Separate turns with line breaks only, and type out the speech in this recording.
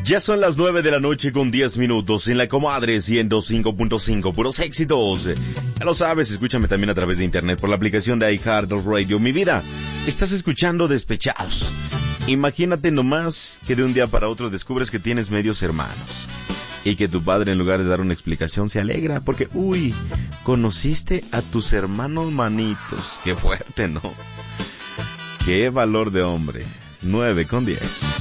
Ya son las 9 de la noche con 10 minutos en la Comadre 105.5, puros éxitos. Ya lo sabes, escúchame también a través de internet por la aplicación de iHeartRadio. Mi vida, estás escuchando Despechados. Imagínate nomás que de un día para otro descubres que tienes medios hermanos y que tu padre, en lugar de dar una explicación, se alegra porque, conociste a tus hermanos manitos. Qué fuerte, ¿no? Qué valor de hombre. 9 con 10.